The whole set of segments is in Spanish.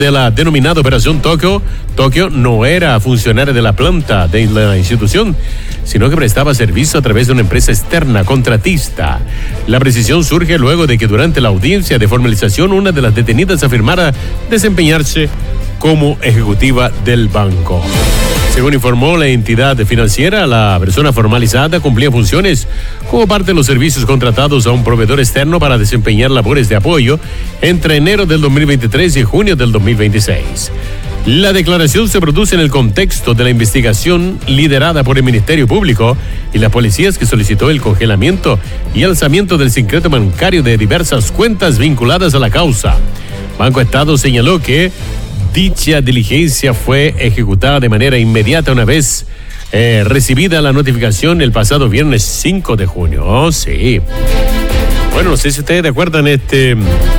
de la denominada Operación Tokio. Tokio no era funcionario de la planta de la institución, sino que prestaba servicio a través de una empresa externa contratista. La precisión surge luego de que durante la audiencia de formalización una de las detenidas afirmara desempeñarse como ejecutiva del banco. Según informó la entidad financiera, la persona formalizada cumplía funciones como parte de los servicios contratados a un proveedor externo para desempeñar labores de apoyo entre enero del 2023 y junio del 2026. La declaración se produce en el contexto de la investigación liderada por el Ministerio Público y las policías, que solicitó el congelamiento y alzamiento del secreto bancario de diversas cuentas vinculadas a la causa. Banco Estado señaló que dicha diligencia fue ejecutada de manera inmediata una vez recibida la notificación el pasado viernes 5 de junio. Oh, sí. Bueno, no sé si ustedes recuerdan este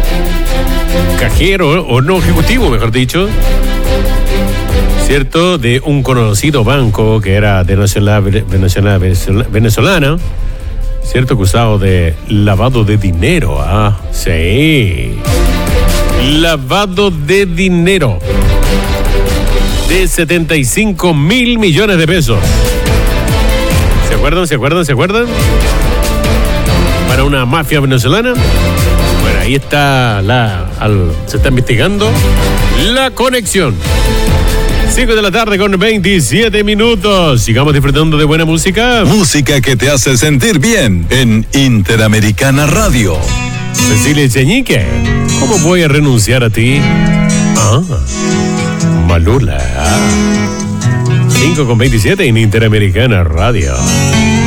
cajero o no ejecutivo, mejor dicho, ¿cierto? De un conocido banco que era de nacionalidad venezolana, ¿cierto? Acusado de lavado de dinero. Ah, sí. Lavado de dinero de 75 mil millones de pesos. ¿Se acuerdan? Para una mafia venezolana. Bueno, ahí está se está investigando la conexión. 5 de la tarde con 27 minutos. Sigamos disfrutando de buena música. Música que te hace sentir bien en Interamericana Radio. Cecilia Cheñique, ¿cómo voy a renunciar a ti? Malula. 5 con 27 en Interamericana Radio.